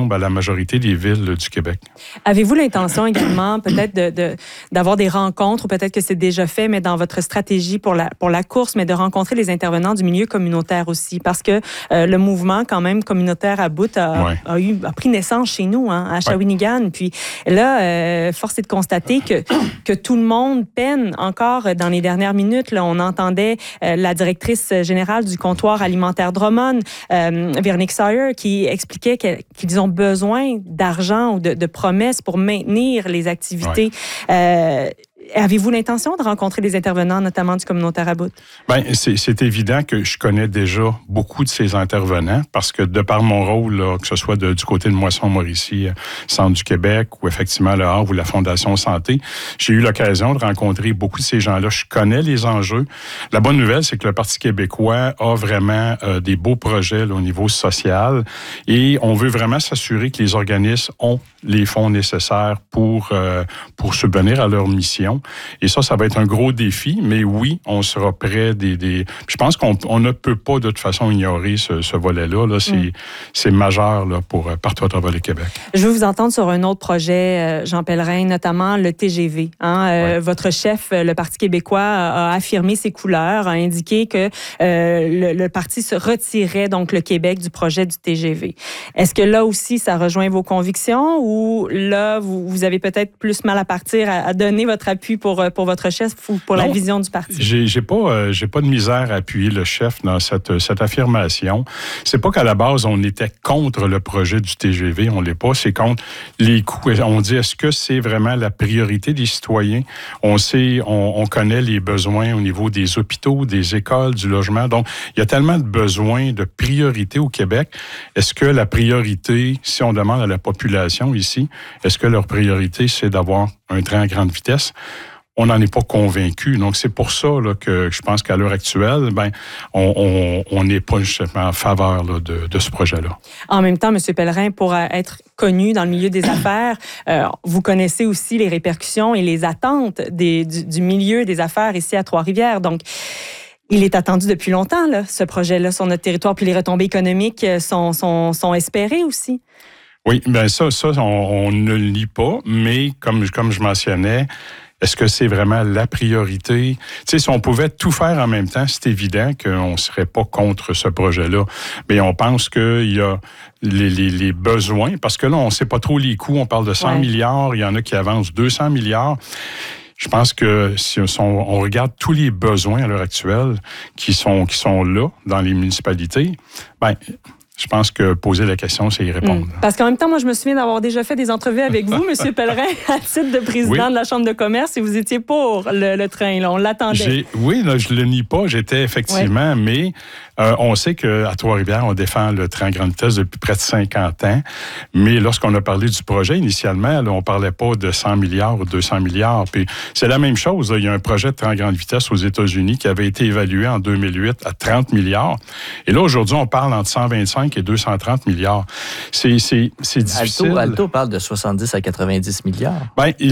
ressemble à la majorité des villes du Québec. Avez-vous l'intention également peut-être d'avoir des rencontres, ou peut-être que c'est déjà fait, mais dans votre stratégie pour la course, mais de rencontrer les intervenants du milieu communautaire aussi? Parce que le mouvement quand même communautaire à bout a pris naissance chez nous, à Shawinigan. Puis là, force est de constater que tout le monde peine encore dans les dernières minutes. Là, on entendait la directrice générale du comptoir alimentaire Drummond, Véronique Sawyer, qui expliquait qu'ils ont besoin d'argent ou de promesses pour maintenir les activités. Avez-vous l'intention de rencontrer des intervenants, notamment du communautaire à bout? Bien, c'est évident que je connais déjà beaucoup de ces intervenants parce que de par mon rôle, là, que ce soit du côté de Moisson-Mauricie, Centre du Québec ou effectivement le Havre ou la Fondation Santé, j'ai eu l'occasion de rencontrer beaucoup de ces gens-là. Je connais les enjeux. La bonne nouvelle, c'est que le Parti québécois a vraiment des beaux projets là, au niveau social et on veut vraiment s'assurer que les organismes ont les fonds nécessaires pour subvenir à leur mission. Et ça va être un gros défi, mais oui, on sera prêt Je pense qu'on ne peut pas de toute façon ignorer ce volet-là. Là. C'est majeur là, partout à travers le Québec. Je veux vous entendre sur un autre projet, Jean Pellerin, notamment le TGV. Votre chef, le Parti québécois, a affirmé ses couleurs, a indiqué que le parti se retirait, donc le Québec, du projet du TGV. Est-ce que là aussi, ça rejoint vos convictions ou là, vous avez peut-être plus mal à partir à donner votre appui pour votre chef ou pour la vision du parti? J'ai pas de misère à appuyer le chef dans cette affirmation. C'est pas qu'à la base, on était contre le projet du TGV, on l'est pas, c'est contre les coûts. On dit, est-ce que c'est vraiment la priorité des citoyens? On connaît les besoins au niveau des hôpitaux, des écoles, du logement. Donc, il y a tellement de besoins, de priorités au Québec. Est-ce que la priorité, si on demande à la population ici, est-ce que leur priorité, c'est d'avoir un train à grande vitesse? On n'en est pas convaincu. Donc, c'est pour ça là, que je pense qu'à l'heure actuelle, on n'est pas justement en faveur là, de ce projet-là. En même temps, M. Pellerin, pour être connu dans le milieu des affaires, vous connaissez aussi les répercussions et les attentes du milieu des affaires ici à Trois-Rivières. Donc, il est attendu depuis longtemps, là, ce projet-là, sur notre territoire. Puis les retombées économiques sont espérées aussi. Oui, bien ça, on ne le nie pas, mais comme je mentionnais, est-ce que c'est vraiment la priorité? Tu sais, si on pouvait tout faire en même temps, c'est évident qu'on ne serait pas contre ce projet-là. Mais on pense qu'il y a les besoins, parce que là, on ne sait pas trop les coûts. On parle de 100 milliards, il y en a qui avancent 200 milliards. Je pense que si on regarde tous les besoins à l'heure actuelle qui sont là dans les municipalités, je pense que poser la question, c'est y répondre. Parce qu'en même temps, moi, je me souviens d'avoir déjà fait des entrevues avec vous, M. Pellerin, à titre de président de la Chambre de commerce, et vous étiez pour le train. Là, on l'attendait. Oui, là, je ne le nie pas. J'étais effectivement, mais on sait qu'à Trois-Rivières, on défend le train à grande vitesse depuis près de 50 ans. Mais lorsqu'on a parlé du projet, initialement, là, on ne parlait pas de 100 milliards ou 200 milliards. Puis c'est la même chose. Là. Il y a un projet de train à grande vitesse aux États-Unis qui avait été évalué en 2008 à 30 milliards. Et là, aujourd'hui, on parle entre 125 et 230 milliards. C'est difficile. Alto parle de 70 à 90 milliards.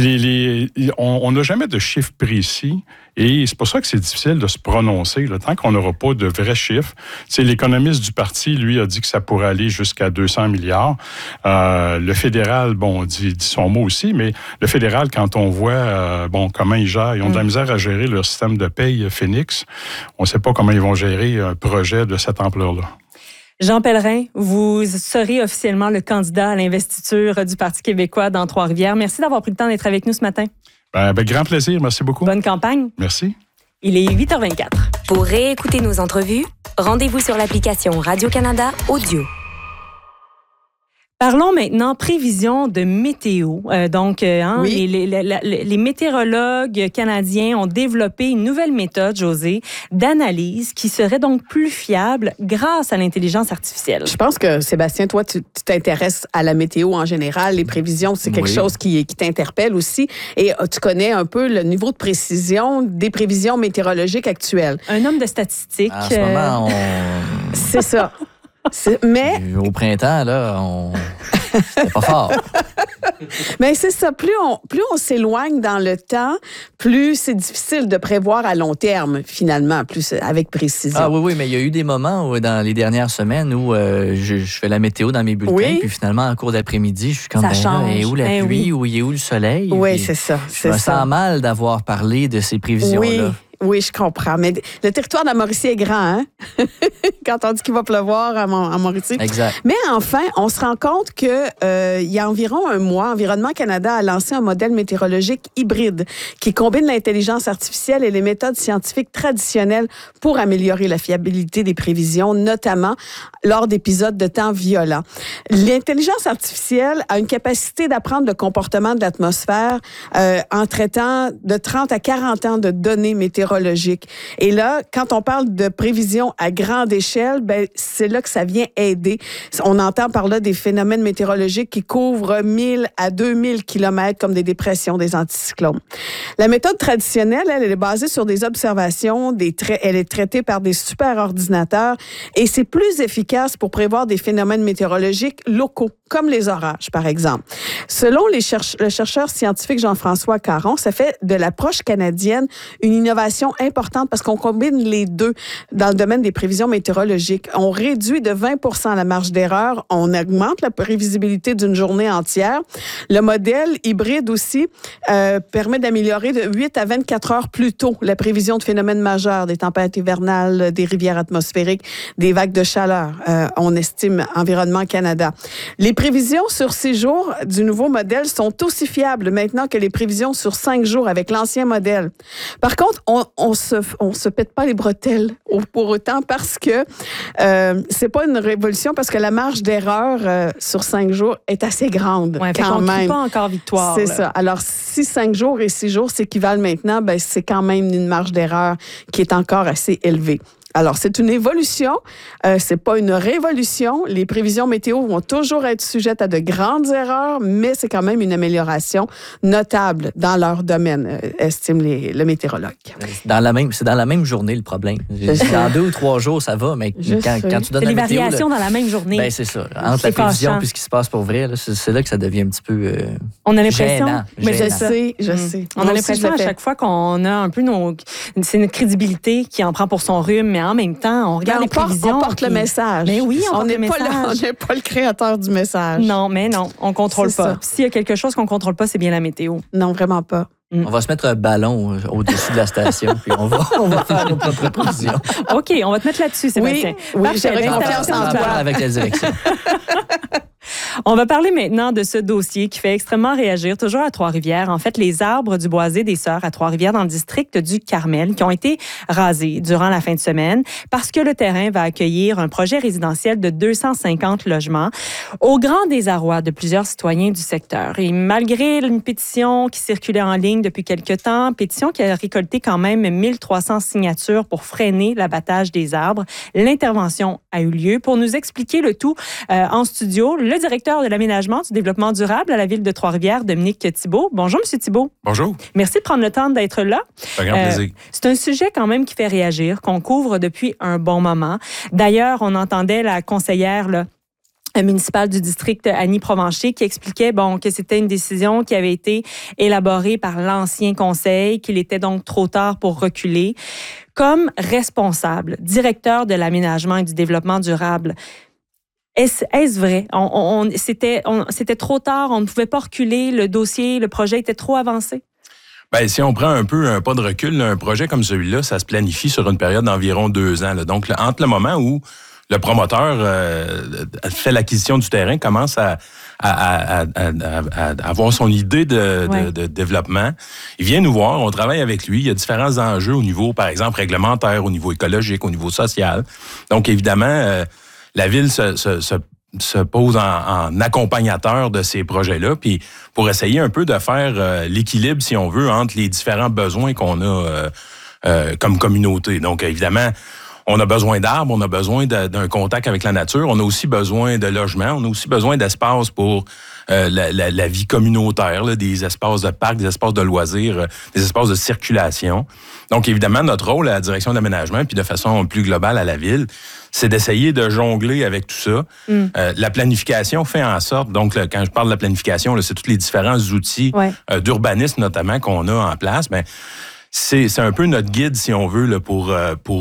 On n'a jamais de chiffre précis. Et c'est pour ça que c'est difficile de se prononcer. Là, tant qu'on n'aura pas de vrais chiffres. L'économiste du parti, lui, a dit que ça pourrait aller jusqu'à 200 milliards. Le fédéral, dit son mot aussi, mais le fédéral, quand on voit comment ils gèrent, ils ont de la misère à gérer leur système de paye Phoenix. On ne sait pas comment ils vont gérer un projet de cette ampleur-là. Jean Pellerin, vous serez officiellement le candidat à l'investiture du Parti québécois dans Trois-Rivières. Merci d'avoir pris le temps d'être avec nous ce matin. Avec grand plaisir. Merci beaucoup. Bonne campagne. Merci. Il est 8h24. Pour réécouter nos entrevues, rendez-vous sur l'application Radio-Canada Audio. Parlons maintenant prévision de météo. Les météorologues canadiens ont développé une nouvelle méthode, Josée, d'analyse qui serait donc plus fiable grâce à l'intelligence artificielle. Je pense que, Sébastien, toi, tu t'intéresses à la météo en général. Les prévisions, c'est quelque chose qui t'interpelle aussi. Et tu connais un peu le niveau de précision des prévisions météorologiques actuelles. Un homme de statistiques. En ce moment, C'est ça. Mais au printemps, là, c'était pas fort. Mais c'est ça, plus on s'éloigne dans le temps, plus c'est difficile de prévoir à long terme, finalement, plus avec précision. Ah oui, mais il y a eu des moments dans les dernières semaines où je fais la météo dans mes bulletins, puis finalement, en cours d'après-midi, je suis comme, ça change. Et où la pluie, où il est où le soleil? Oui, c'est ça. Je me sens mal d'avoir parlé de ces prévisions-là. Oui, je comprends. Mais le territoire de la Mauricie est grand, hein? Quand on dit qu'il va pleuvoir à Mauricie. Exact. Mais enfin, on se rend compte que il y a environ un mois, Environnement Canada a lancé un modèle météorologique hybride qui combine l'intelligence artificielle et les méthodes scientifiques traditionnelles pour améliorer la fiabilité des prévisions, notamment lors d'épisodes de temps violents. L'intelligence artificielle a une capacité d'apprendre le comportement de l'atmosphère en traitant de 30 à 40 ans de données météorologiques. Et là, quand on parle de prévision à grande échelle, ben c'est là que ça vient aider. On entend par là des phénomènes météorologiques qui couvrent 1000 à 2000 kilomètres comme des dépressions, des anticyclones. La méthode traditionnelle, elle est basée sur des observations, elle est traitée par des superordinateurs et c'est plus efficace pour prévoir des phénomènes météorologiques locaux, comme les orages, par exemple. Selon le chercheur scientifique Jean-François Caron, ça fait de l'approche canadienne une innovation importante parce qu'on combine les deux dans le domaine des prévisions météorologiques. On réduit de 20% la marge d'erreur, on augmente la prévisibilité d'une journée entière. Le modèle hybride aussi permet d'améliorer de 8 à 24 heures plus tôt la prévision de phénomènes majeurs, des tempêtes hivernales, des rivières atmosphériques, des vagues de chaleur. On estime Environnement Canada. Les prévisions sur 6 jours du nouveau modèle sont aussi fiables maintenant que les prévisions sur 5 jours avec l'ancien modèle. Par contre, on se pète pas les bretelles pour autant parce que c'est pas une révolution parce que la marge d'erreur sur 5 jours est assez grande quand même. Crie pas encore victoire. C'est ça. Alors, si 5 jours et 6 jours s'équivalent maintenant, ben c'est quand même une marge d'erreur qui est encore assez élevée. Alors, c'est une évolution, c'est pas une révolution. Les prévisions météo vont toujours être sujettes à de grandes erreurs, mais c'est quand même une amélioration notable dans leur domaine, estiment le météorologue. C'est dans la même journée, le problème. Dans 2 ou 3 jours, ça va, mais quand tu donnes la météo... C'est les variations dans la même journée. Ben, c'est ça. Entre la prévision et ce qui se passe pour vrai, là, c'est là que ça devient un petit peu on a l'impression... gênant. Mais je sais. On a l'impression à chaque fois qu'on a un peu c'est notre crédibilité qui en prend pour son rhume, mais en même temps, on regarde les prévisions. On porte le message. Mais oui, on porte le message. On n'est pas le créateur du message. Non, on contrôle pas. S'il y a quelque chose qu'on contrôle pas, c'est bien la météo. Non, vraiment pas. On va se mettre un ballon au-dessus de la station, puis on va faire nos propres prévisions. OK, on va te mettre là-dessus, Sébastien. Oui, j'aurais confiance en toi. Avec la direction. On va parler maintenant de ce dossier qui fait extrêmement réagir, toujours à Trois-Rivières. En fait, les arbres du boisé des Sœurs à Trois-Rivières dans le district du Carmel qui ont été rasés durant la fin de semaine parce que le terrain va accueillir un projet résidentiel de 250 logements au grand désarroi de plusieurs citoyens du secteur. Et malgré une pétition qui circulait en ligne depuis quelque temps, pétition qui a récolté quand même 1300 signatures pour freiner l'abattage des arbres, l'intervention a eu lieu. Pour nous expliquer le tout en studio, le directeur de l'aménagement du développement durable à la ville de Trois-Rivières, Dominique Thibault. Bonjour, M. Thibault. Bonjour. Merci de prendre le temps d'être là. Un grand plaisir. C'est un sujet quand même qui fait réagir, qu'on couvre depuis un bon moment. D'ailleurs, on entendait la conseillère municipale du district, Annie Provencher, qui expliquait que c'était une décision qui avait été élaborée par l'ancien conseil, qu'il était donc trop tard pour reculer. Comme responsable, directeur de l'aménagement et du développement durable, est-ce vrai? C'était trop tard, on ne pouvait pas reculer, le dossier, le projet était trop avancé? Bien, si on prend un peu un pas de recul, un projet comme celui-là, ça se planifie sur une période d'environ 2 ans. Donc, entre le moment où le promoteur fait l'acquisition du terrain, commence à avoir son idée de développement. Il vient nous voir, on travaille avec lui. Il y a différents enjeux au niveau, par exemple, réglementaire, au niveau écologique, au niveau social. Donc, évidemment, la ville se pose en accompagnateur de ces projets-là, puis pour essayer un peu de faire l'équilibre, si on veut, entre les différents besoins qu'on a comme communauté. Donc, évidemment, On a besoin d'arbres, on a besoin d'un contact avec la nature, on a aussi besoin de logements, on a aussi besoin d'espace pour la vie communautaire, là, des espaces de parcs, des espaces de loisirs, des espaces de circulation. Donc, évidemment, notre rôle à la direction de l'aménagement, puis de façon plus globale à la ville, c'est d'essayer de jongler avec tout ça. La planification fait en sorte, donc quand je parle de la planification, là, c'est tous les différents outils d'urbanisme notamment qu'on a en place, mais c'est un peu notre guide, si on veut, là, pour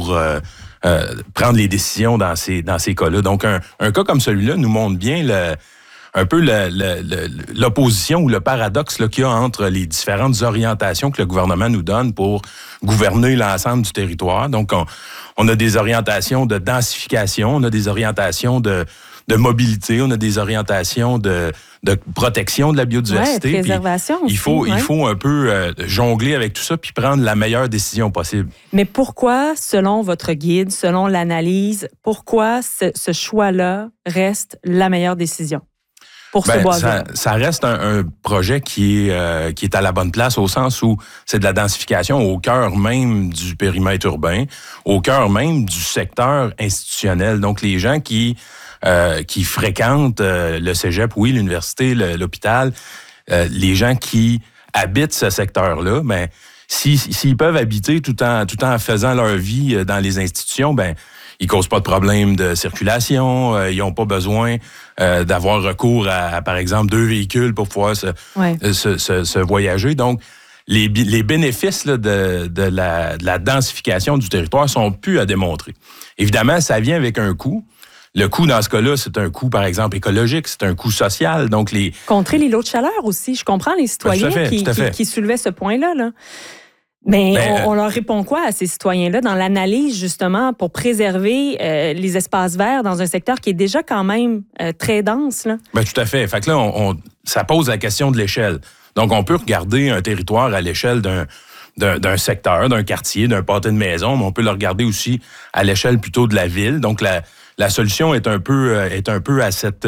prendre les décisions dans ces cas-là. Donc, un cas comme celui-là nous montre bien un peu l'opposition ou le paradoxe là, qu'il y a entre les différentes orientations que le gouvernement nous donne pour gouverner l'ensemble du territoire. Donc, on a des orientations de densification, on a des orientations de mobilité, on a des orientations de protection de la biodiversité. Ouais, préservation aussi. Il faut un peu jongler avec tout ça puis prendre la meilleure décision possible. Mais pourquoi, selon votre guide, selon l'analyse, pourquoi ce choix-là reste la meilleure décision? Pour ce bois-là. Ça reste un projet qui est à la bonne place au sens où c'est de la densification au cœur même du périmètre urbain, au cœur même du secteur institutionnel. Donc, les gens qui fréquentent le cégep, oui, l'université, l'hôpital, les gens qui habitent ce secteur-là, ben, s'ils peuvent habiter tout en faisant leur vie dans les institutions, ben, ils causent pas de problème de circulation, ils n'ont pas besoin d'avoir recours à, par exemple, 2 véhicules pour pouvoir se voyager. Donc, les bénéfices là, de la densification du territoire sont plus à démontrer. Évidemment, ça vient avec un coût. Le coût, dans ce cas-là, c'est un coût, par exemple, écologique, c'est un coût social. Donc contrer les lots de chaleur aussi. Je comprends les citoyens qui soulevaient ce point-là, là. Mais on leur répond quoi à ces citoyens-là dans l'analyse, justement, pour préserver les espaces verts dans un secteur qui est déjà quand même très dense, là? Bien, tout à fait. Fait que là, ça pose la question de l'échelle. Donc, on peut regarder un territoire à l'échelle d'un secteur, d'un quartier, d'un pâté de maison, mais on peut le regarder aussi à l'échelle plutôt de la ville. Donc, la solution est un peu à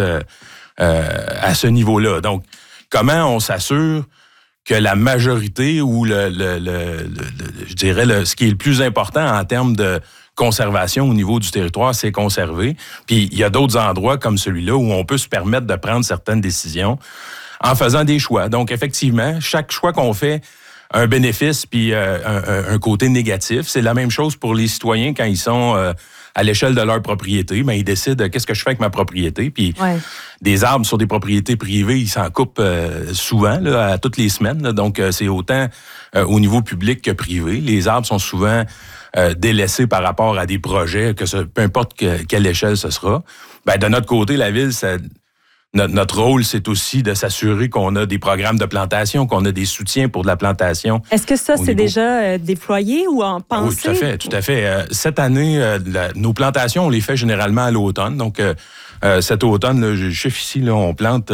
ce niveau-là. Donc, comment on s'assure que la majorité ou je dirais ce qui est le plus important en termes de conservation au niveau du territoire, c'est conservé. Puis il y a d'autres endroits comme celui-là où on peut se permettre de prendre certaines décisions en faisant des choix. Donc effectivement, chaque choix qu'on fait a un bénéfice puis un côté négatif. C'est la même chose pour les citoyens quand ils sont à l'échelle de leur propriété. Ben, ils décident qu'est-ce que je fais avec ma propriété. Puis des arbres sur des propriétés privées, ils s'en coupent souvent, là, à toutes les semaines. Là. Donc, c'est autant au niveau public que privé. Les arbres sont souvent délaissés par rapport à des projets, peu importe quelle échelle ce sera. Ben, de notre côté, la ville, notre rôle, c'est aussi de s'assurer qu'on a des programmes de plantation, qu'on a des soutiens pour de la plantation. Est-ce que ça, c'est déjà déployé ou en pensée? Oui, tout à fait. Cette année, nos plantations, on les fait généralement à l'automne. Donc, cet automne, là, je chiffre ici, là, on plante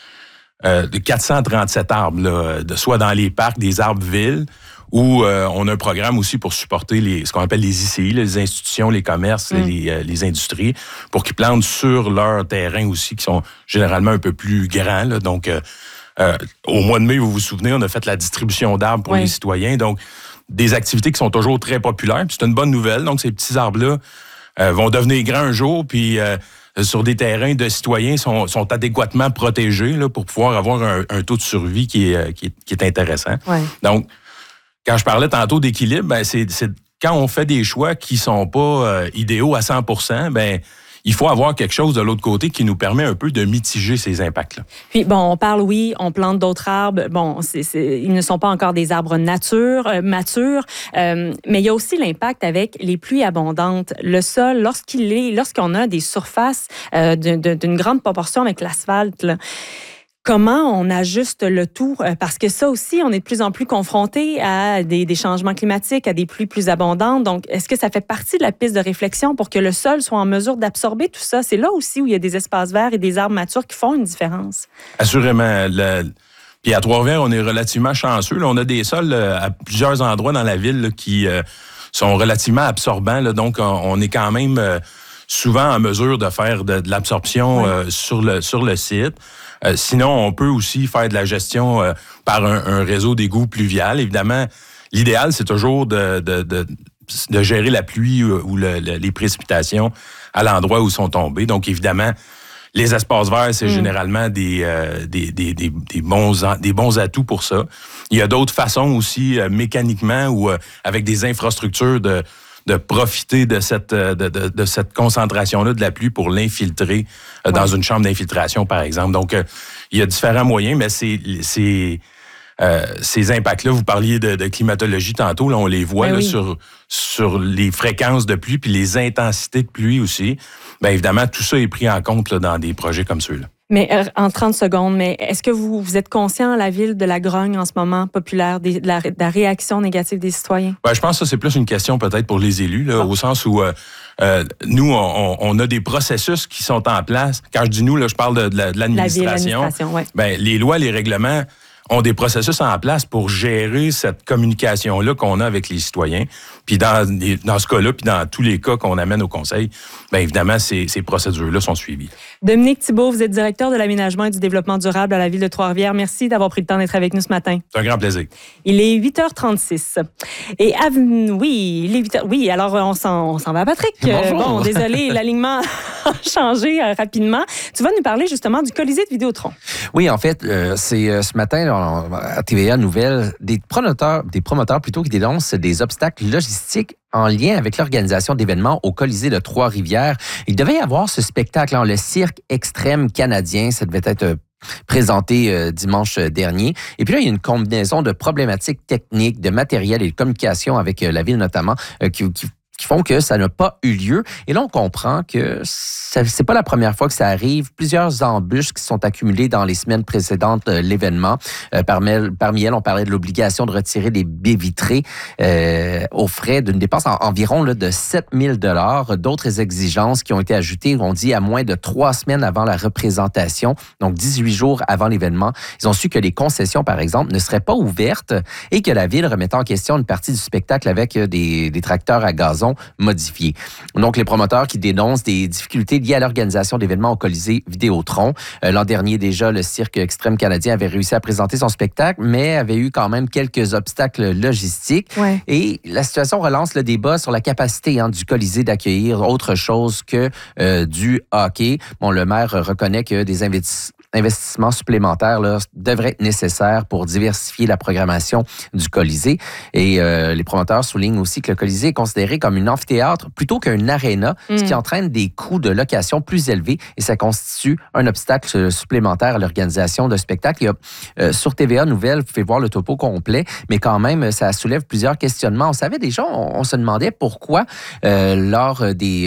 437 arbres, là, soit dans les parcs, des arbres villes, où on a un programme aussi pour supporter ce qu'on appelle les ICI, les institutions, les commerces, les industries, pour qu'ils plantent sur leur terrain aussi, qui sont généralement un peu plus grands. Là. Donc, au mois de mai, vous vous souvenez, on a fait la distribution d'arbres pour les citoyens. Donc, des activités qui sont toujours très populaires. Puis c'est une bonne nouvelle. Donc, ces petits arbres-là vont devenir grands un jour, puis sur des terrains de citoyens sont adéquatement protégés là, pour pouvoir avoir un taux de survie qui est intéressant. Ouais. Donc, quand je parlais tantôt d'équilibre, ben c'est quand on fait des choix qui sont pas idéaux à 100%, ben il faut avoir quelque chose de l'autre côté qui nous permet un peu de mitiger ces impacts-là. Puis, bon, on plante d'autres arbres. Bon, ils ne sont pas encore des arbres matures, mais il y a aussi l'impact avec les pluies abondantes. Le sol, lorsqu'on a des surfaces d'une grande proportion avec l'asphalte, là, comment on ajuste le tout? Parce que ça aussi, on est de plus en plus confronté à des changements climatiques, à des pluies plus abondantes. Donc, est-ce que ça fait partie de la piste de réflexion pour que le sol soit en mesure d'absorber tout ça? C'est là aussi où il y a des espaces verts et des arbres matures qui font une différence. Assurément. Puis à Trois-Rivières, on est relativement chanceux. Là, on a des sols à plusieurs endroits dans la ville là, qui sont relativement absorbants. Là, donc, on est quand même souvent en mesure de faire de l'absorption sur le site. Sinon, on peut aussi faire de la gestion par un réseau d'égouts pluvial. Évidemment, l'idéal, c'est toujours gérer la pluie ou les précipitations à l'endroit où sont tombées. Donc, évidemment, les espaces verts, c'est généralement des bons atouts pour ça. Il y a d'autres façons aussi, mécaniquement ou avec des infrastructures de profiter de cette concentration-là de la pluie pour l'infiltrer dans une chambre d'infiltration, par exemple. Donc, il y a différents moyens, mais ces impacts-là, vous parliez de climatologie tantôt, là, on les voit là, sur les fréquences de pluie puis les intensités de pluie aussi. Bien évidemment, tout ça est pris en compte là, dans des projets comme ceux-là. Mais en 30 secondes, mais est-ce que vous êtes conscient à la ville de la grogne en ce moment populaire, de la réaction négative des citoyens? Ben, je pense que ça, c'est plus une question peut-être pour les élus, là, au sens où nous, on a des processus qui sont en place. Quand je dis nous, là, je parle de l'administration. Ouais. Ben, les lois, les règlements ont des processus en place pour gérer cette communication-là qu'on a avec les citoyens. Puis dans ce cas-là, puis dans tous les cas qu'on amène au conseil, bien évidemment, ces procédures-là sont suivies. Dominique Thibault, vous êtes directeur de l'aménagement et du développement durable à la Ville de Trois-Rivières. Merci d'avoir pris le temps d'être avec nous ce matin. C'est un grand plaisir. Il est 8h36. Et oui, il est 8h. Oui, alors on s'en va, Patrick. Bonjour. Bon, désolé, l'alignement a changé rapidement. Tu vas nous parler justement du Colisée de Vidéotron. Oui, en fait, c'est ce matin à TVA Nouvelles, des promoteurs plutôt qui dénoncent des obstacles logistiques en lien avec l'organisation d'événements au Colisée de Trois-Rivières. Il devait y avoir ce spectacle, le cirque extrême canadien. Ça devait être présenté dimanche dernier. Et puis là, il y a une combinaison de problématiques techniques, de matériel et de communication avec la ville notamment qui font que ça n'a pas eu lieu. Et là, on comprend que c'est pas la première fois que ça arrive. Plusieurs embûches qui sont accumulées dans les semaines précédentes de l'événement. Parmi elles, on parlait de l'obligation de retirer des baies vitrées aux frais d'une dépense environ là, de 7 000 $. D'autres exigences qui ont été ajoutées, on dit, à moins de 3 semaines avant la représentation, donc 18 jours avant l'événement. Ils ont su que les concessions, par exemple, ne seraient pas ouvertes et que la ville remettait en question une partie du spectacle avec des tracteurs à gazon modifiés. Donc, les promoteurs qui dénoncent des difficultés liées à l'organisation d'événements au Colisée Vidéotron. L'an dernier, déjà, le cirque extrême canadien avait réussi à présenter son spectacle, mais avait eu quand même quelques obstacles logistiques. Ouais. Et la situation relance le débat sur la capacité du Colisée d'accueillir autre chose que du hockey. Bon, le maire reconnaît que des investissements supplémentaires là, devraient être nécessaires pour diversifier la programmation du Colisée. Et les promoteurs soulignent aussi que le Colisée est considéré comme un amphithéâtre plutôt qu'un aréna, ce qui entraîne des coûts de location plus élevés et ça constitue un obstacle supplémentaire à l'organisation de spectacles. Sur TVA Nouvelles, vous pouvez voir le topo complet, mais quand même, ça soulève plusieurs questionnements. On savait déjà, on se demandait pourquoi lors des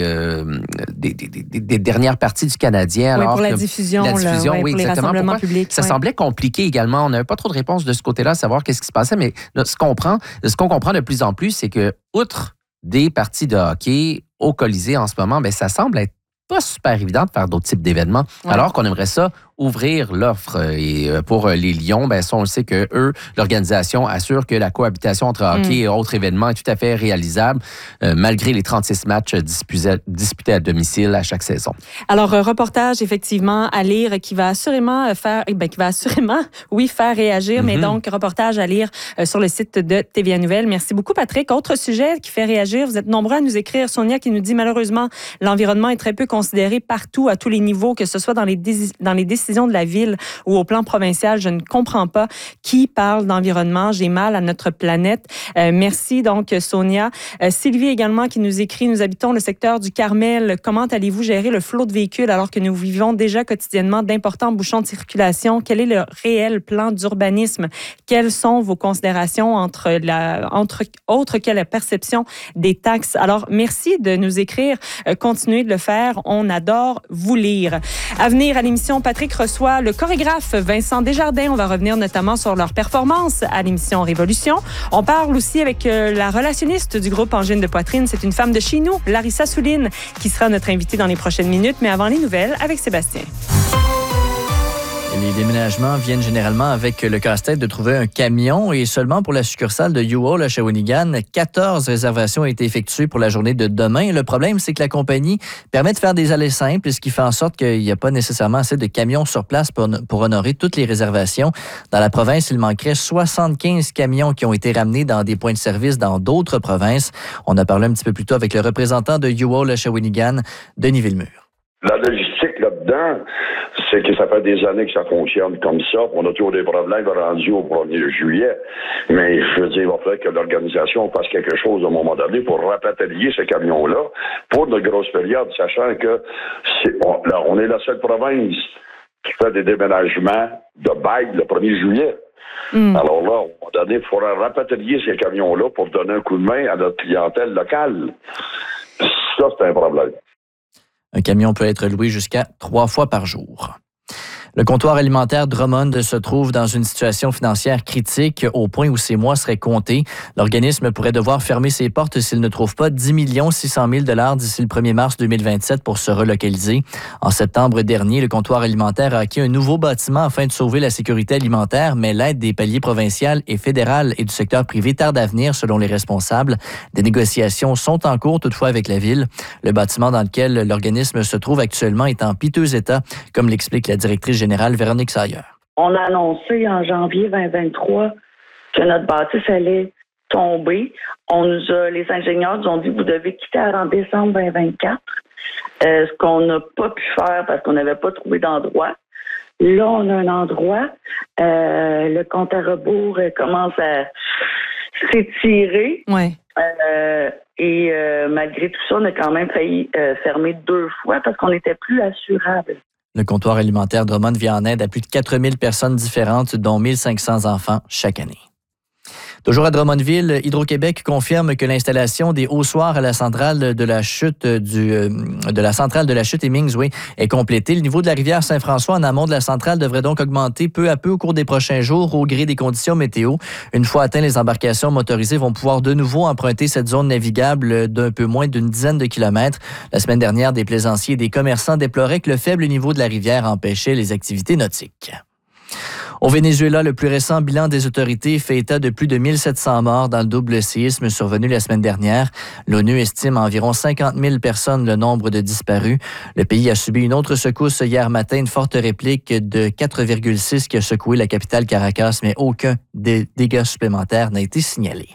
dernières parties du Canadien... Oui, pour la diffusion. Oui, les rassemblements publics. Ça semblait compliqué également. On n'avait pas trop de réponses de ce côté-là, à savoir qu'est-ce qui se passait, mais ce qu'on comprend de plus en plus, c'est que, outre des parties de hockey au Colisée en ce moment, bien, ça semble être pas super évident de faire d'autres types d'événements, alors qu'on aimerait ça ouvrir l'offre. Et pour les Lions, ben ça, on le sait que eux, l'organisation assure que la cohabitation entre hockey et autres événements est tout à fait réalisable, malgré les 36 matchs disputés à domicile à chaque saison. Alors, reportage, effectivement, à lire qui va assurément faire réagir, mais donc, reportage à lire sur le site de TVA Nouvelles. Merci beaucoup, Patrick. Autre sujet qui fait réagir, vous êtes nombreux à nous écrire. Sonia qui nous dit, malheureusement, l'environnement est très peu considéré partout, à tous les niveaux, que ce soit dans les décisions de la ville ou au plan provincial. Je ne comprends pas qui parle d'environnement. J'ai mal à notre planète. Merci donc, Sonia. Sylvie également qui nous écrit, nous habitons le secteur du Carmel. Comment allez-vous gérer le flot de véhicules alors que nous vivons déjà quotidiennement d'importants bouchons de circulation? Quel est le réel plan d'urbanisme? Quelles sont vos considérations autre que la perception des taxes? Alors, merci de nous écrire. Continuez de le faire. On adore vous lire. À venir à l'émission, Patrick reçoit le chorégraphe Vincent Desjardins. On va revenir notamment sur leur performance à l'émission Révolution. On parle aussi avec la relationniste du groupe Angine de Poitrine. C'est une femme de chez nous, Larissa Souline, qui sera notre invitée dans les prochaines minutes. Mais avant les nouvelles, avec Sébastien. Les déménagements viennent généralement avec le casse-tête de trouver un camion et seulement pour la succursale de U-Haul à Shawinigan, 14 réservations ont été effectuées pour la journée de demain. Le problème, c'est que la compagnie permet de faire des allées simples, ce qui fait en sorte qu'il n'y a pas nécessairement assez de camions sur place pour honorer toutes les réservations. Dans la province, il manquerait 75 camions qui ont été ramenés dans des points de service dans d'autres provinces. On a parlé un petit peu plus tôt avec le représentant de U-Haul à Shawinigan, Denis Villemur. La logistique là-dedans, c'est que ça fait des années que ça fonctionne comme ça. On a toujours des problèmes rendus au 1er juillet. Mais je veux dire, il va falloir que l'organisation fasse quelque chose à un moment donné pour rapatrier ces camions-là pour de grosses périodes, sachant que on est la seule province qui fait des déménagements de bail le 1er juillet. Alors là, à un moment donné, il faudra rapatrier ces camions-là pour donner un coup de main à notre clientèle locale. Ça, c'est un problème. Un camion peut être loué jusqu'à 3 fois par jour. Le comptoir alimentaire Drummond se trouve dans une situation financière critique au point où ses mois seraient comptés. L'organisme pourrait devoir fermer ses portes s'il ne trouve pas 10 600 000 $ d'ici le 1er mars 2027 pour se relocaliser. En septembre dernier, le comptoir alimentaire a acquis un nouveau bâtiment afin de sauver la sécurité alimentaire, mais l'aide des paliers provincial et fédéral et du secteur privé tarde à venir selon les responsables. Des négociations sont en cours toutefois avec la ville. Le bâtiment dans lequel l'organisme se trouve actuellement est en piteux état, comme l'explique la directrice générale Véronique Sayer. On a annoncé en janvier 2023 que notre bâtisse allait tomber. Les ingénieurs nous ont dit, vous devez quitter avant décembre 2024. Ce qu'on n'a pas pu faire parce qu'on n'avait pas trouvé d'endroit. Là, on a un endroit. Le compte à rebours commence à s'étirer. Ouais. Et malgré tout ça, on a quand même failli fermer 2 fois parce qu'on n'était plus assurable. Le comptoir alimentaire Drummond vient en aide à plus de 4000 personnes différentes, dont 1500 enfants chaque année. Toujours à Drummondville, Hydro-Québec confirme que l'installation des haussoirs à la centrale de la chute Hemingway est complétée. Le niveau de la rivière Saint-François en amont de la centrale devrait donc augmenter peu à peu au cours des prochains jours au gré des conditions météo. Une fois atteint, les embarcations motorisées vont pouvoir de nouveau emprunter cette zone navigable d'un peu moins d'une dizaine de kilomètres. La semaine dernière, des plaisanciers et des commerçants déploraient que le faible niveau de la rivière empêchait les activités nautiques. Au Venezuela, le plus récent bilan des autorités fait état de plus de 1700 morts dans le double séisme survenu la semaine dernière. L'ONU estime à environ 50 000 personnes le nombre de disparus. Le pays a subi une autre secousse hier matin, une forte réplique de 4,6 qui a secoué la capitale Caracas, mais aucun dégât supplémentaire n'a été signalé.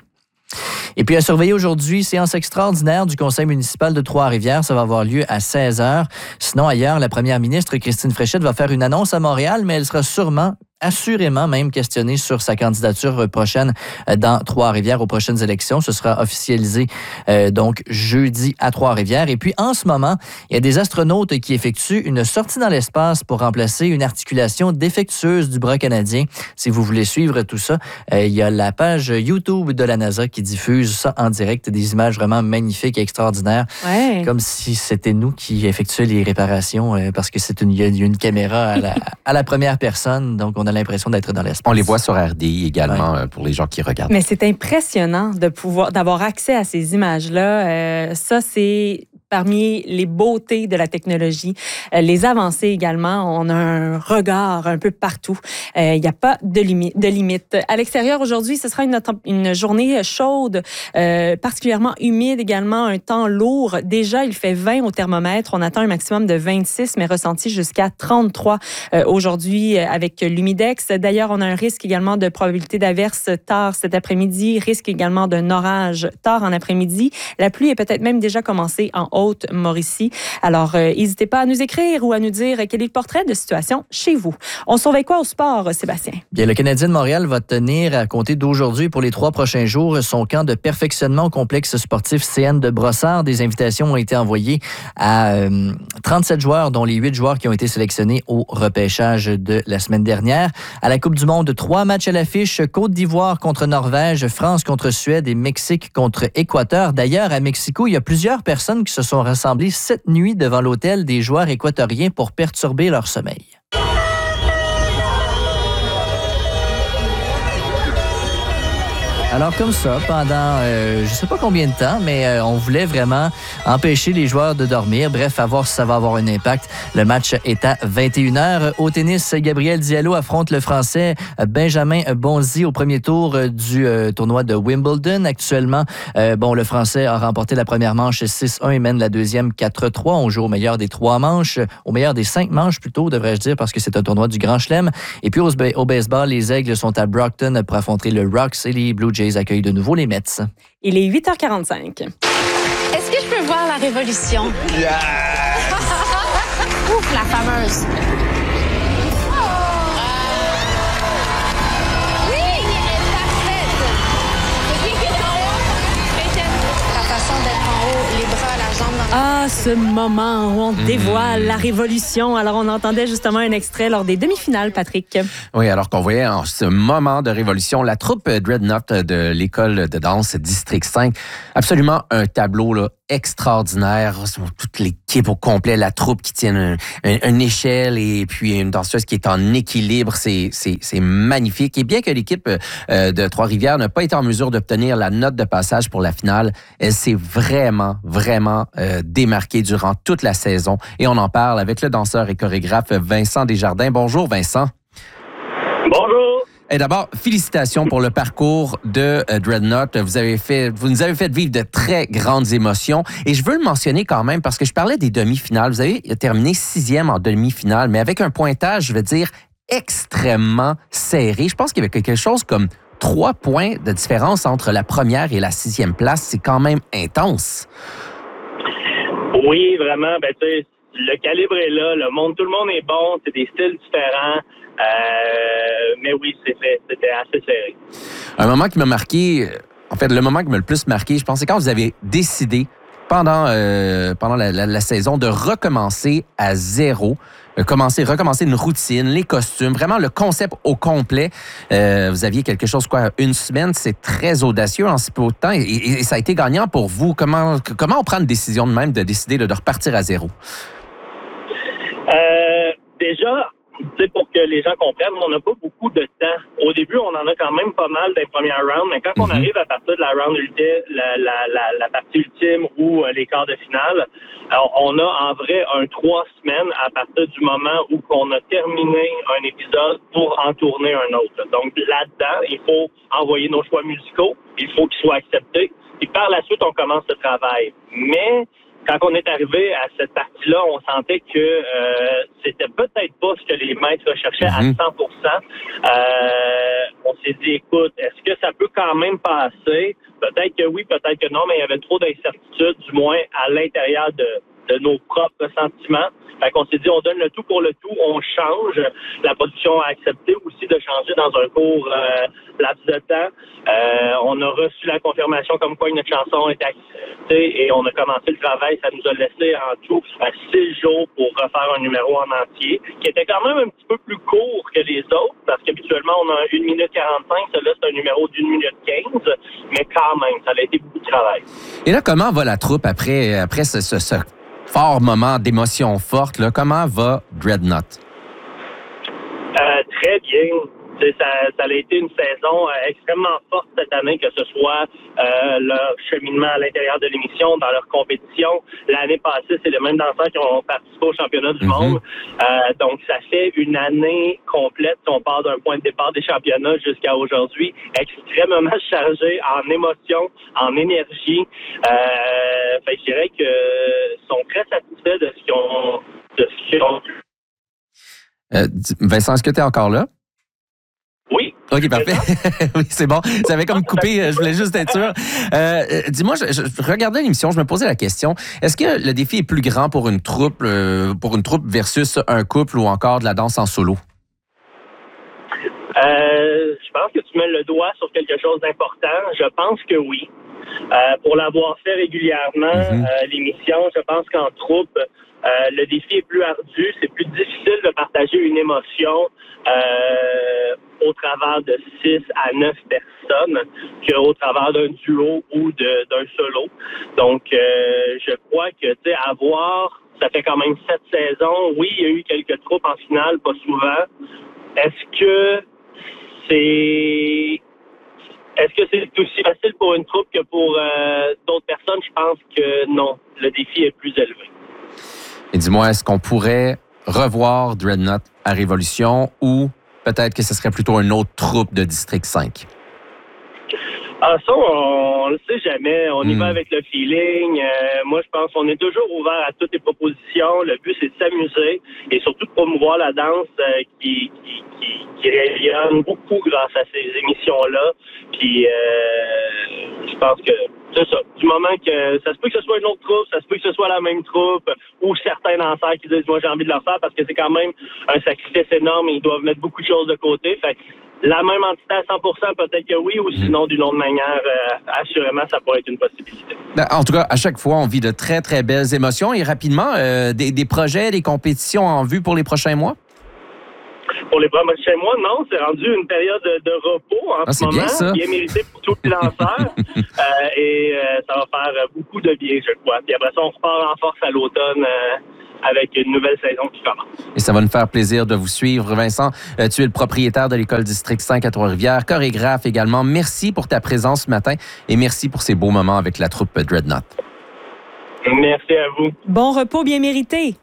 Et puis à surveiller aujourd'hui, séance extraordinaire du conseil municipal de Trois-Rivières. Ça va avoir lieu à 16h. Sinon, ailleurs, la première ministre Christine Fréchette va faire une annonce à Montréal, mais elle sera assurément même questionnée sur sa candidature prochaine dans Trois-Rivières aux prochaines élections. Ce sera officialisé donc jeudi à Trois-Rivières. Et puis en ce moment, il y a des astronautes qui effectuent une sortie dans l'espace pour remplacer une articulation défectueuse du bras canadien. Si vous voulez suivre tout ça, il y a la page YouTube de la NASA qui diffuse ça en direct, des images vraiment magnifiques et extraordinaires. Ouais. Comme si c'était nous qui effectuions les réparations parce que il y a une caméra à la première personne. Donc on a l'impression d'être dans l'espace. On les voit sur RDI également pour les gens qui regardent. Mais c'est impressionnant d'avoir accès à ces images-là. Ça, c'est parmi les beautés de la technologie. Les avancées également, on a un regard un peu partout. Il n'y a pas de limite. À l'extérieur, aujourd'hui, ce sera une journée chaude, particulièrement humide également, un temps lourd. Déjà, il fait 20 au thermomètre. On attend un maximum de 26, mais ressenti jusqu'à 33 aujourd'hui avec l'humidex. D'ailleurs, on a un risque également de probabilité d'averse tard cet après-midi, risque également d'un orage tard en après-midi. La pluie est peut-être même déjà commencée en Haute-Mauricie. Alors, n'hésitez pas à nous écrire ou à nous dire quel est le portrait de situation chez vous. On surveille quoi au sport, Sébastien? Bien, le Canadien de Montréal va tenir à compter d'aujourd'hui pour les 3 prochains jours son camp de perfectionnement au complexe sportif CN de Brossard. Des invitations ont été envoyées à 37 joueurs, dont les 8 joueurs qui ont été sélectionnés au repêchage de la semaine dernière. À la Coupe du Monde, 3 matchs à l'affiche. Côte d'Ivoire contre Norvège, France contre Suède et Mexique contre Équateur. D'ailleurs, à Mexico, il y a plusieurs personnes qui se sont rassemblées cette nuit devant l'hôtel des joueurs équatoriens pour perturber leur sommeil. Alors comme ça, pendant je sais pas combien de temps, mais on voulait vraiment empêcher les joueurs de dormir. Bref, à voir si ça va avoir un impact. Le match est à 21h. Au tennis, Gabriel Diallo affronte le Français Benjamin Bonzi au premier tour du tournoi de Wimbledon. Actuellement, le Français a remporté la première manche 6-1 et mène la deuxième 4-3. On joue au meilleur des 3 manches, au meilleur des 5 manches plutôt, devrais-je dire, parce que c'est un tournoi du Grand Chelem. Et puis au baseball, les Aigles sont à Brockton pour affronter le Rocks et les Blue Jays accueillent de nouveau les Mets. Il est 8h45. Est-ce que je peux voir la révolution? Yeah! Ouf, la fameuse. Oui, elle est parfaite. Celui qui est en haut, la façon d'être en haut, les bras, la jambe dans la... Ah, ce moment où on dévoile la révolution. Alors, on entendait justement un extrait lors des demi-finales, Patrick. Oui, alors qu'on voyait en ce moment de révolution la troupe Dreadnought de l'école de danse District 5. Absolument un tableau là, extraordinaire. Toute l'équipe au complet, la troupe qui tient une échelle et puis une danseuse qui est en équilibre. C'est magnifique. Et bien que l'équipe de Trois-Rivières n'a pas été en mesure d'obtenir la note de passage pour la finale, elle s'est vraiment démarquée durant toute la saison. Et on en parle avec le danseur et chorégraphe Vincent Desjardins. Bonjour Vincent. Bonjour. Et d'abord, félicitations pour le parcours de Dreadnought. Vous nous avez fait vivre de très grandes émotions. Et je veux le mentionner quand même parce que je parlais des demi-finales. Vous avez terminé 6e en demi-finale, mais avec un pointage, je veux dire, extrêmement serré. Je pense qu'il y avait quelque chose comme 3 points de différence entre la première et la 6e place. C'est quand même intense. Oui, vraiment. Ben, tu sais, le calibre est là. Tout le monde est bon. C'est des styles différents. Mais oui, c'était assez serré. Un moment qui m'a marqué, en fait, le moment qui m'a le plus marqué, je pense, c'est quand vous avez décidé, pendant la saison, de recommencer à zéro. Recommencer une routine, les costumes, vraiment le concept au complet. Vous aviez quelque chose, une semaine, c'est très audacieux en si peu de temps et ça a été gagnant pour vous. Comment on prend une décision de même de décider de repartir à zéro? Déjà, pour que les gens comprennent, on n'a pas beaucoup de temps. Au début, on en a quand même pas mal des premières rounds, mais quand on arrive à partir de la round ultime, la partie ultime ou les quarts de finale, alors, on a en vrai 3 semaines à partir du moment où on a terminé un épisode pour en tourner un autre. Donc là-dedans, il faut envoyer nos choix musicaux, il faut qu'ils soient acceptés, et par la suite, on commence le travail. Mais quand on est arrivé à cette partie-là, on sentait que c'était peut-être pas ce que les maîtres recherchaient à 100%. On s'est dit, écoute, est-ce que ça peut quand même passer? Peut-être que oui, peut-être que non, mais il y avait trop d'incertitudes, du moins à l'intérieur de nos propres sentiments. Fait qu'on s'est dit, on donne le tout pour le tout, on change. La production a accepté aussi de changer dans un court laps de temps. On a reçu la confirmation comme quoi notre chanson était acceptée et on a commencé le travail. Ça nous a laissé en tout 6 jours pour refaire un numéro en entier, qui était quand même un petit peu plus court que les autres, parce qu'habituellement, on a 1 minute 45. Celui-là, c'est un numéro d'1 minute 15, mais quand même, ça a été beaucoup de travail. Et là, comment va la troupe après ce fort moment d'émotion forte, là? Comment va Dreadnought? Très bien. Ça a été une saison extrêmement forte cette année, que ce soit leur cheminement à l'intérieur de l'émission, dans leur compétition. L'année passée, c'est les mêmes danseurs qui ont participé au championnat du monde. Donc, ça fait une année complète, si on part d'un point de départ des championnats jusqu'à aujourd'hui, extrêmement chargé en émotions, en énergie. Je dirais qu'ils sont très satisfaits de ce qu'ils ont pu. Vincent, est-ce que tu es encore là? Oui. OK, parfait. Oui, c'est bon. Ça avait comme coupé. Je voulais juste être sûr. Dis-moi, je regardais l'émission, je me posais la question. Est-ce que le défi est plus grand pour une troupe versus un couple ou encore de la danse en solo? Je pense que tu mets le doigt sur quelque chose d'important. Je pense que oui. Pour l'avoir fait régulièrement, l'émission, je pense qu'en troupe, le défi est plus ardu. C'est plus difficile de partager une émotion au travers de 6 à 9 personnes qu'au travers d'un duo ou d'un solo. Donc, je crois que, tu sais, ça fait quand même 7 saisons. Oui, il y a eu quelques troupes en finale, pas souvent. Est-ce Est-ce que c'est aussi facile pour une troupe que pour d'autres personnes? Je pense que non. Le défi est plus élevé. Et dis-moi, est-ce qu'on pourrait revoir Dreadnought à Révolution ou peut-être que ce serait plutôt une autre troupe de District 5? Ah, ça, on le sait jamais. On y va avec le feeling. Moi, je pense qu'on est toujours ouvert à toutes les propositions. Le but, c'est de s'amuser et surtout de promouvoir la danse qui rayonne beaucoup grâce à ces émissions-là. Puis, je pense que c'est ça. Du moment que ça se peut que ce soit une autre troupe, ça se peut que ce soit la même troupe, ou certains danseurs qui disent « Moi, j'ai envie de leur faire parce que c'est quand même un sacrifice énorme et ils doivent mettre beaucoup de choses de côté. » Fait que la même entité à 100%, peut-être que oui, ou sinon, d'une autre manière, assurément, ça pourrait être une possibilité. En tout cas, à chaque fois, on vit de très, très belles émotions. Et rapidement, des projets, des compétitions en vue pour les prochains mois? Pour les prochains mois, non. C'est rendu une période de repos en ce moment. Bien mérité pour tous les lanceurs. Et ça va faire beaucoup de bien, je crois. Puis après ça, on repart en force à l'automne avec une nouvelle saison qui commence. Et ça va nous faire plaisir de vous suivre, Vincent. Tu es le propriétaire de l'École District 5 à Trois-Rivières, chorégraphe également. Merci pour ta présence ce matin et merci pour ces beaux moments avec la troupe Dreadnought. Merci à vous. Bon repos bien mérité.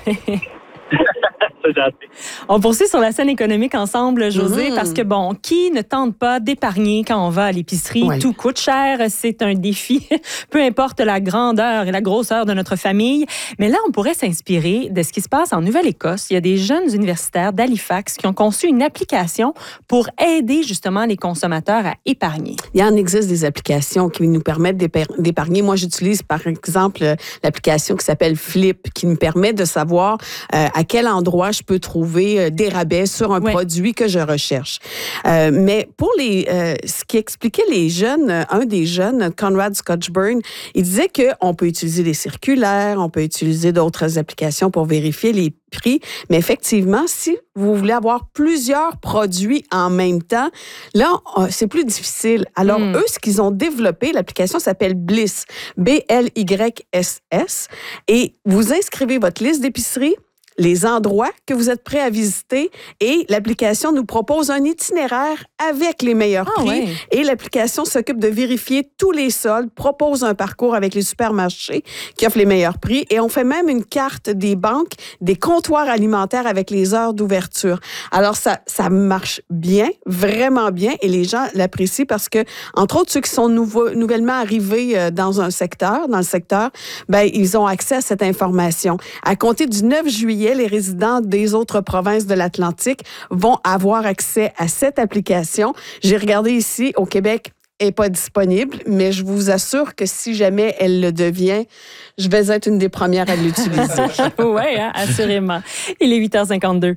C'est gentil. On poursuit sur la scène économique ensemble, José, parce que, bon, qui ne tente pas d'épargner quand on va à l'épicerie? Ouais. Tout coûte cher, c'est un défi, peu importe la grandeur et la grosseur de notre famille. Mais là, on pourrait s'inspirer de ce qui se passe en Nouvelle-Écosse. Il y a des jeunes universitaires d'Halifax qui ont conçu une application pour aider justement les consommateurs à épargner. Il en existe des applications qui nous permettent d'épargner. Moi, j'utilise, par exemple, l'application qui s'appelle Flip, qui me permet de savoir à quel endroit je peux trouver des rabais sur un produit que je recherche. Mais pour ce qui expliquait les jeunes, un des jeunes, Conrad Scotchburn, il disait qu'on peut utiliser des circulaires, on peut utiliser d'autres applications pour vérifier les prix, mais effectivement, si vous voulez avoir plusieurs produits en même temps, là, c'est plus difficile. Alors, eux, ce qu'ils ont développé, l'application s'appelle Bliss, BLYSS, et vous inscrivez votre liste d'épicerie, les endroits que vous êtes prêts à visiter et l'application nous propose un itinéraire avec les meilleurs prix et l'application s'occupe de vérifier tous les soldes, propose un parcours avec les supermarchés qui offrent les meilleurs prix et on fait même une carte des banques, des comptoirs alimentaires avec les heures d'ouverture. Alors ça marche bien, vraiment bien et les gens l'apprécient parce que, entre autres, ceux qui sont nouvellement arrivés dans le secteur, ben, ils ont accès à cette information. À compter du 9 juillet, les résidents des autres provinces de l'Atlantique vont avoir accès à cette application. J'ai regardé ici, au Québec, elle n'est pas disponible, mais je vous assure que si jamais elle le devient, je vais être une des premières à l'utiliser. Oui, hein, assurément. Il est 8h52.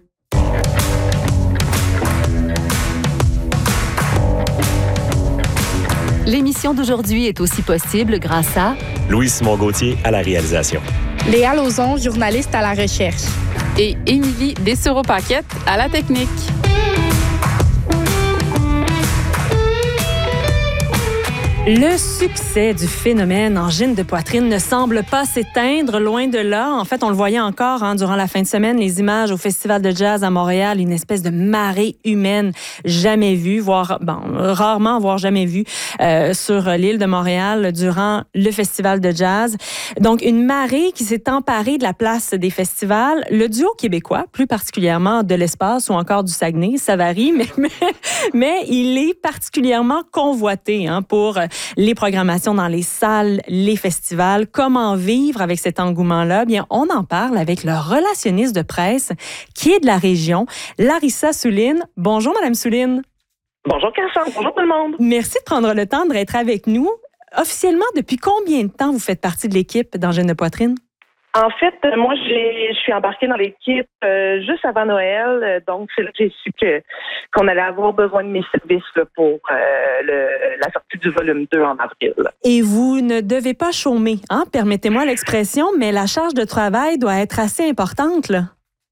L'émission d'aujourd'hui est aussi possible grâce à Louis-Simon Gauthier à la réalisation. Léa Lauzon, journaliste à la recherche. Et Émilie Dessureau-Paquette à la technique. Le succès du phénomène angine de poitrine ne semble pas s'éteindre, loin de là. En fait, on le voyait encore durant la fin de semaine, les images au Festival de jazz à Montréal, une espèce de marée humaine jamais vue, rarement, voire jamais vue sur l'île de Montréal durant le Festival de jazz. Donc, une marée qui s'est emparée de la place des festivals. Le duo québécois, plus particulièrement de l'Espace ou encore du Saguenay, ça varie, mais il est particulièrement convoité pour les programmations dans les salles, les festivals. Comment vivre avec cet engouement-là? Bien, on en parle avec le relationniste de presse qui est de la région, Larissa Souline. Bonjour, Madame Souline. Bonjour, Cassandre. Bonjour tout le monde. Merci de prendre le temps d'être avec nous. Officiellement, depuis combien de temps vous faites partie de l'équipe d'Angine de poitrine? En fait, moi, je suis embarquée dans l'équipe juste avant Noël. Donc, c'est là que j'ai su qu'on allait avoir besoin de mes services pour la sortie du volume 2 en avril. Et vous ne devez pas chômer, hein? Permettez-moi l'expression, mais la charge de travail doit être assez importante, là.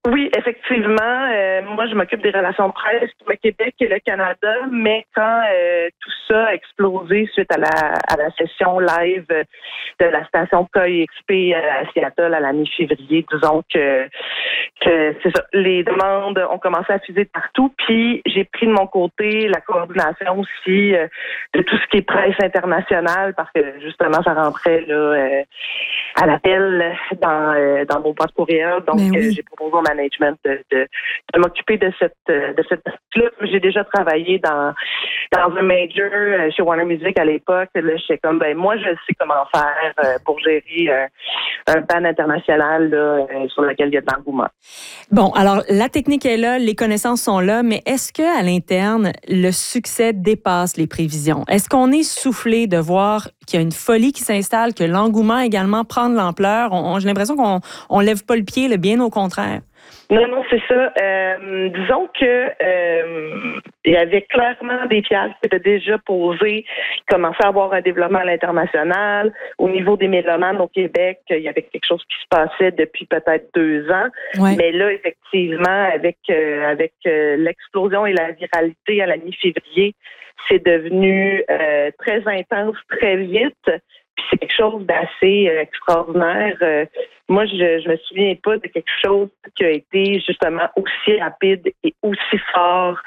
Oui, effectivement. Moi, je m'occupe des relations de presse pour le Québec et le Canada, mais quand tout ça a explosé suite à la session live de la station KXP à Seattle à la mi-février, disons que c'est ça. Les demandes ont commencé à fuser de partout, puis j'ai pris de mon côté la coordination aussi de tout ce qui est presse internationale, parce que justement, ça rentrait là à l'appel dans mon poste courriel. Donc, j'ai proposé au management de m'occuper de cette partie-là. J'ai déjà travaillé dans un major chez Warner Music à l'époque. Là, j'étais comme, moi, je sais comment faire pour gérer un band international là, sur lequel il y a de l'engouement. Bon, alors, la technique est là, les connaissances sont là, mais est-ce qu'à l'interne, le succès dépasse les prévisions? Est-ce qu'on est soufflé de voir qu'il y a une folie qui s'installe, que l'engouement également prend de l'ampleur? J'ai l'impression qu'on lève pas le pied, bien au contraire. Non, c'est ça. Disons que il y avait clairement des pierres qui étaient déjà posées, qui commençaient à avoir un développement à l'international. Au niveau des mélomanes au Québec, il y avait quelque chose qui se passait depuis peut-être 2 ans. Ouais. Mais là, effectivement, avec l'explosion et la viralité à la mi-février, c'est devenu très intense, très vite. Puis c'est quelque chose d'assez extraordinaire. Moi, je me souviens pas de quelque chose qui a été justement aussi rapide et aussi fort,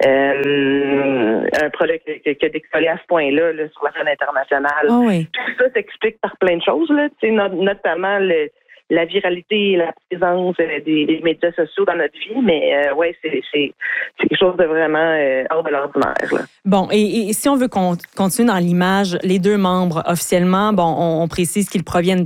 un projet qui a décollé à ce point-là là, sur la scène internationale. Oh oui. Tout ça s'explique par plein de choses, là, notamment la viralité et la présence des médias sociaux dans notre vie, mais ouais, c'est quelque chose de vraiment hors de l'ordinaire. Là. Bon, et si on veut continuer dans l'image, les 2 membres officiellement, on précise qu'ils proviennent